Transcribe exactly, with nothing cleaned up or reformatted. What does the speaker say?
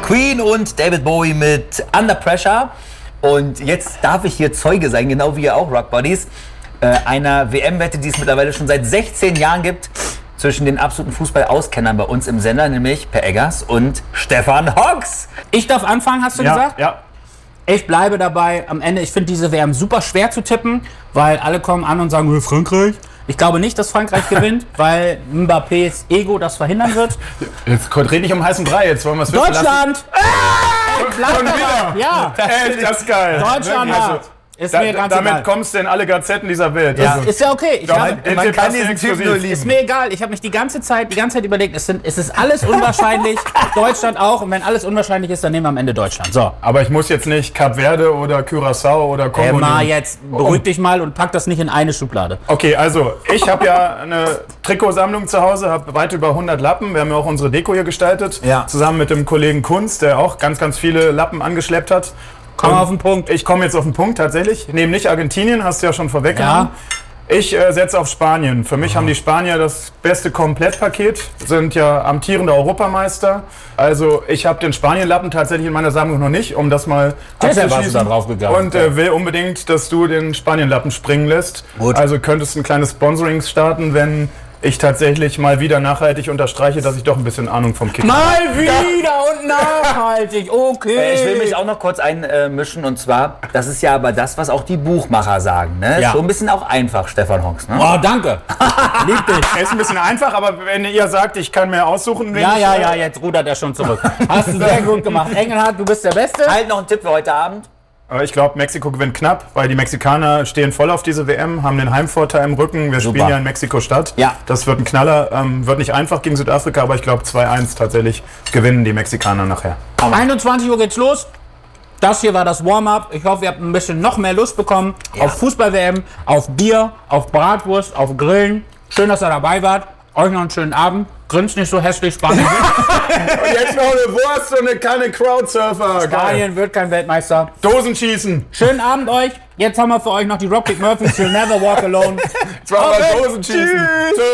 Queen und David Bowie mit Under Pressure. Und jetzt darf ich hier Zeuge sein, genau wie ihr auch, Rock Buddies, äh, einer W M-Wette, die es mittlerweile schon seit sechzehn Jahren gibt, zwischen den absoluten Fußball-Auskennern bei uns im Sender, nämlich Per Eggers und Stefan Hooks. Ich darf anfangen, hast du ja, gesagt? Ja. Ich bleibe dabei. Am Ende, ich finde diese W M super schwer zu tippen, weil alle kommen an und sagen, Frankreich. Ich glaube nicht, dass Frankreich gewinnt, weil Mbappés Ego das verhindern wird. Jetzt red nicht um heißen Brei, jetzt wollen wir es wissen lassen. Deutschland! Und, und wieder! Ja! Echt, das ist geil. Deutschland Wirklich, hat. Ist da, mir ganz damit egal. kommst du in alle Gazetten dieser Welt. Ja. Also, Ist ja okay. Ich Doch, habe, den man Tipp kann hast du diesen Typ exklusiv. nur lieben. ist mir egal. Ich habe mich die ganze Zeit, die ganze Zeit überlegt, es, sind, es ist alles unwahrscheinlich. Deutschland auch. Und wenn alles unwahrscheinlich ist, dann nehmen wir am Ende Deutschland. So. Aber ich muss jetzt nicht Kap Verde oder Curaçao oder Kongo Äh, mal nehmen. jetzt, beruhig dich mal und pack das nicht in eine Schublade. Okay, also ich habe ja eine Trikotsammlung zu Hause, habe weit über hundert Lappen. Wir haben ja auch unsere Deko hier gestaltet. Ja. Zusammen mit dem Kollegen Kunz, der auch ganz, ganz viele Lappen angeschleppt hat. Komm Und auf den Punkt. Ich komme jetzt auf den Punkt tatsächlich. Nehme nicht Argentinien, hast du ja schon vorweggenommen. Ja. Ich äh, setze auf Spanien. Für mich haben die Spanier das beste Komplettpaket, sind ja amtierende Europameister. Also ich habe den Spanien-Lappen tatsächlich in meiner Sammlung noch nicht, um das mal Deshalb warst du da abzuschließen. drauf gegangen. Und äh, will unbedingt, dass du den Spanien-Lappen springen lässt. Gut. Also könntest ein kleines Sponsoring starten, wenn ich tatsächlich mal wieder nachhaltig unterstreiche, dass ich doch ein bisschen Ahnung vom Kicken habe. Mal wieder und nachhaltig. Okay. Äh, Ich will mich auch noch kurz einmischen, und zwar, das ist ja aber das, was auch die Buchmacher sagen. Ne? Ja. Schon ein bisschen auch einfach, Stefan Hooks. Ne? Oh, danke. Lieb dich. Ist ein bisschen einfach, aber wenn ihr sagt, ich kann mir aussuchen, wen Ja, ich, ja, äh, ja, jetzt rudert er schon zurück. Hast du sehr gut gemacht. Engelhardt, du bist der Beste. Halt noch ein Tipp für heute Abend. Aber ich glaube, Mexiko gewinnt knapp, weil die Mexikaner stehen voll auf diese W M, haben den Heimvorteil im Rücken. Wir Super. spielen ja in Mexiko-Stadt. Ja. Das wird ein Knaller. Ähm, wird nicht einfach gegen Südafrika, aber ich glaube zwei eins tatsächlich gewinnen die Mexikaner nachher. einundzwanzig Uhr geht's los. Das hier war das Warm-up. Ich hoffe, ihr habt ein bisschen noch mehr Lust bekommen Ja. auf Fußball-W M, auf Bier, auf Bratwurst, auf Grillen. Schön, dass ihr dabei wart. Euch noch einen schönen Abend. Grinst nicht so hässlich, Spanien. Und jetzt noch eine Wurst und eine Kanne Crowdsurfer. Spanien wird kein Weltmeister. Dosenschießen. Schönen Abend euch. Jetzt haben wir für euch noch die Rocket Murphys. You'll never walk alone. Zwar Okay. Dosenschießen. Tschüss.